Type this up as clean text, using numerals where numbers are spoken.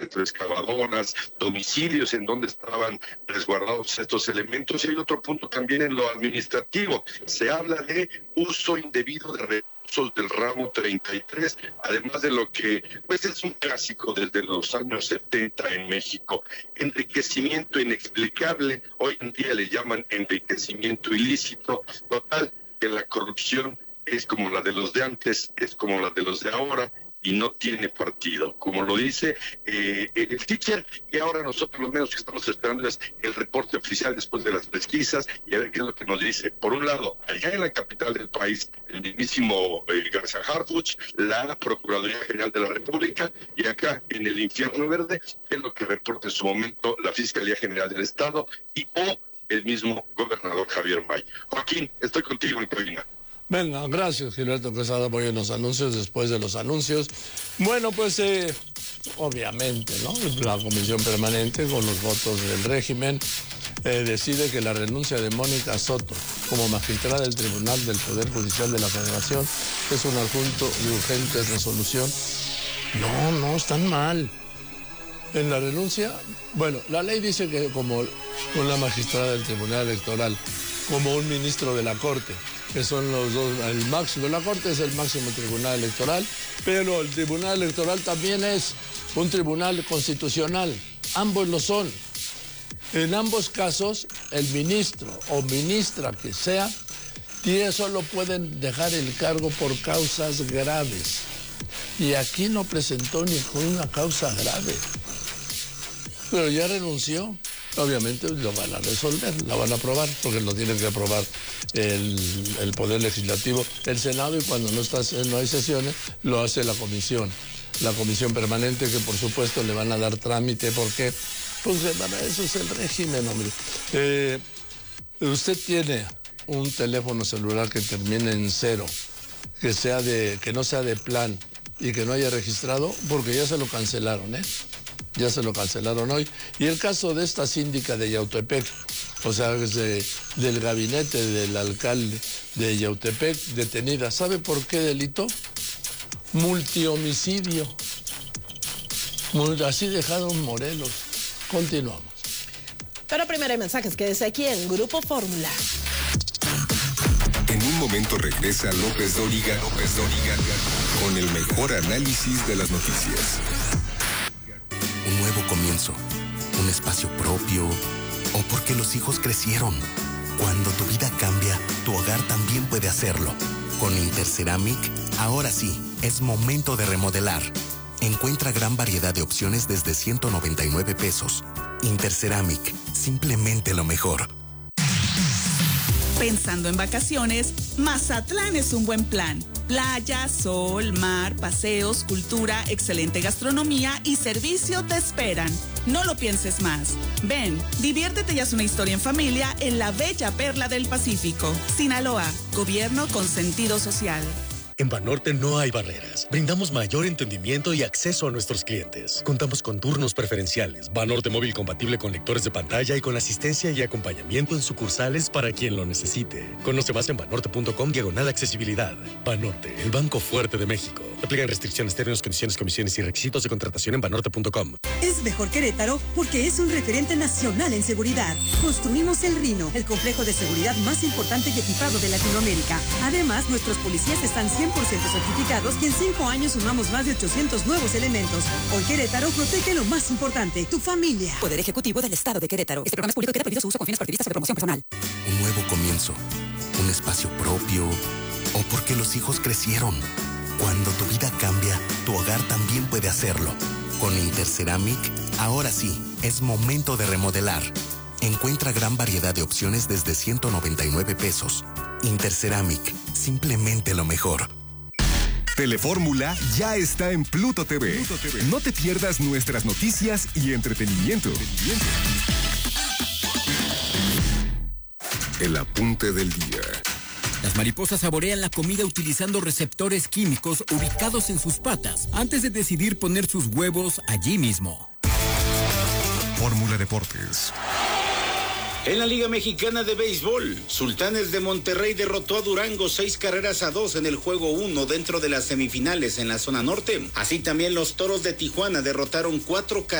retroexcavadoras, domicilios en donde estaban resguardados estos elementos. Y hay otro punto también en lo administrativo. Se habla de uso indebido de recursos del ramo 33, además de lo que pues es un clásico desde los años 70 en México, enriquecimiento inexplicable, hoy en día le llaman enriquecimiento ilícito. Total, que la corrupción es como la de los de antes, es como la de los de ahora, y no tiene partido, como lo dice el teacher. Y ahora nosotros lo menos que estamos esperando es el reporte oficial después de las pesquisas y a ver qué es lo que nos dice. Por un lado, allá en la capital del país, el mismísimo García Harfuch, la Procuraduría General de la República, y acá en el Infierno Verde, qué es lo que reporta en su momento la Fiscalía General del Estado y o el mismo gobernador Javier May. Joaquín, estoy contigo en cabina. Venga, gracias Gilberto Quesada. Voy en los anuncios, después de los anuncios. Bueno, pues obviamente, ¿no? La comisión permanente, con los votos del régimen, decide que la renuncia de Mónica Soto como magistrada del Tribunal del Poder Judicial de la Federación es un asunto de urgente resolución. No, están mal. En la renuncia, bueno, la ley dice que como una magistrada del Tribunal Electoral, como un ministro de la Corte, que son los dos, el máximo. La Corte es el máximo tribunal electoral, pero el Tribunal Electoral también es un tribunal constitucional. Ambos lo son. En ambos casos, el ministro o ministra que sea, solo pueden dejar el cargo por causas graves. Y aquí no presentó ninguna causa grave. Pero ya renunció. Obviamente lo van a resolver, la van a aprobar, porque lo tienen que aprobar el Poder Legislativo, el Senado, y cuando no hay sesiones, lo hace la comisión permanente, que por supuesto le van a dar trámite, porque pues para eso es el régimen, hombre. Usted tiene un teléfono celular que termine en 0, que no sea de plan y que no haya registrado, porque ya se lo cancelaron, Ya se lo cancelaron hoy. Y el caso de esta síndica de Yautepec, o sea, es del gabinete del alcalde de Yautepec, detenida. ¿Sabe por qué delito? Multihomicidio. Así dejaron Morelos. Continuamos. Pero primero hay mensajes. Quédese aquí en Grupo Fórmula. En un momento regresa López Dóriga con el mejor análisis de las noticias. Un nuevo comienzo, un espacio propio, o porque los hijos crecieron. Cuando tu vida cambia, tu hogar también puede hacerlo. Con Interceramic, ahora sí, es momento de remodelar. Encuentra gran variedad de opciones desde 199 pesos. Interceramic, simplemente lo mejor. Pensando en vacaciones, Mazatlán es un buen plan. Playa, sol, mar, paseos, cultura, excelente gastronomía y servicio te esperan. No lo pienses más. Ven, diviértete y haz una historia en familia en la bella perla del Pacífico. Sinaloa, gobierno con sentido social. En Banorte no hay barreras. Brindamos mayor entendimiento y acceso a nuestros clientes. Contamos con turnos preferenciales, Banorte móvil compatible con lectores de pantalla y con asistencia y acompañamiento en sucursales para quien lo necesite. Conoce más en banorte.com/accesibilidad. Banorte, el banco fuerte de México. Aplican restricciones, términos, condiciones, comisiones y requisitos de contratación en banorte.com. Es mejor Querétaro porque es un referente nacional en seguridad. Construimos el Rino, el complejo de seguridad más importante y equipado de Latinoamérica. Además, nuestros policías están 100% certificados y en 5 años sumamos más de 800 nuevos elementos. Hoy Querétaro protege lo más importante, tu familia. Poder Ejecutivo del Estado de Querétaro. Este programa es público y queda prohibido su uso con fines partidistas o de promoción personal. Un nuevo comienzo, un espacio propio, o porque los hijos crecieron. Cuando tu vida cambia, tu hogar también puede hacerlo. Con Interceramic, ahora sí, es momento de remodelar. Encuentra gran variedad de opciones desde 199 pesos. Interceramic, simplemente lo mejor. Telefórmula ya está en Pluto TV. No te pierdas nuestras noticias y entretenimiento. El apunte del día. Las mariposas saborean la comida utilizando receptores químicos ubicados en sus patas antes de decidir poner sus huevos allí mismo. Fórmula Deportes. En la Liga Mexicana de Béisbol, Sultanes de Monterrey derrotó a Durango 6-2 en el juego 1 dentro de las semifinales en la zona norte. Así también los Toros de Tijuana derrotaron 4